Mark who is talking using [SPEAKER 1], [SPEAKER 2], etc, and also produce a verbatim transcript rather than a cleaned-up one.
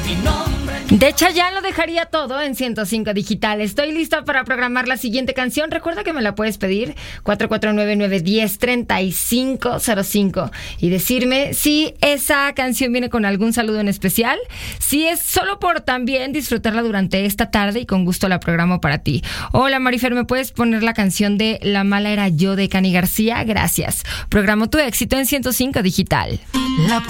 [SPEAKER 1] De hecho, ya lo dejaría todo en ciento cinco Digital. Estoy lista para programar la siguiente canción. Recuerda que me la puedes pedir cuatro cuatro nueve, nueve uno cero, tres cinco cero cinco y decirme si esa canción viene con algún saludo en especial, si es solo por también disfrutarla durante esta tarde y con gusto la programo para ti. Hola Marifer, ¿me puedes poner la canción de La mala era yo de Cani García? Gracias. Programo tu éxito en ciento cinco Digital. La